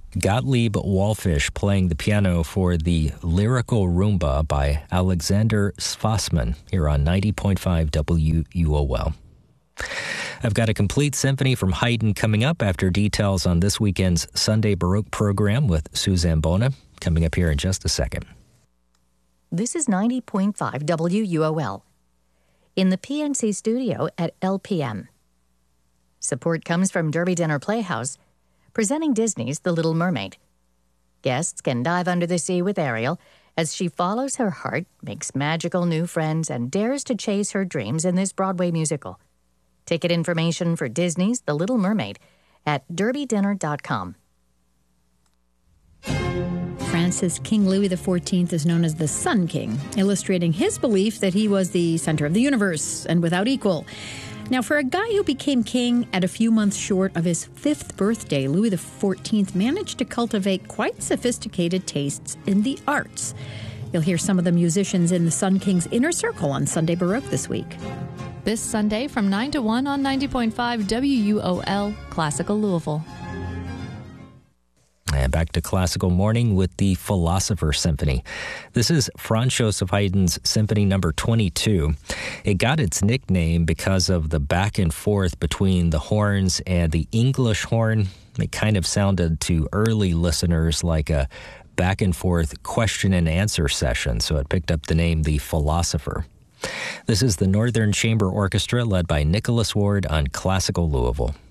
Gottlieb Wallfisch playing the piano for the Lyrical Rumba by Alexander Svassman here on 90.5 WUOL. I've got a complete symphony from Haydn coming up after details on this weekend's Sunday Baroque program with Suzanne Bona, coming up here in just a second. This is 90.5 WUOL. In the PNC studio at LPM. Support comes from Derby Dinner Playhouse, presenting Disney's The Little Mermaid. Guests can dive under the sea with Ariel as she follows her heart, makes magical new friends, and dares to chase her dreams in this Broadway musical. Ticket information for Disney's The Little Mermaid at derbydinner.com. France's King Louis XIV is known as the Sun King, illustrating his belief that he was the center of the universe and without equal. Now, for a guy who became king at a few months short of his 5th birthday, Louis XIV managed to cultivate quite sophisticated tastes in the arts. You'll hear some of the musicians in the Sun King's inner circle on Sunday Baroque this week. This Sunday from 9 to 1 on 90.5 WUOL, Classical Louisville. And back to Classical Morning with the Philosopher Symphony. This is Franz Joseph Haydn's Symphony number 22. It got its nickname because of the back and forth between the horns and the English horn. It kind of sounded to early listeners like a back and forth question and answer session, so it picked up the name The Philosopher. This is the Northern Chamber Orchestra led by Nicholas Ward on Classical Louisville.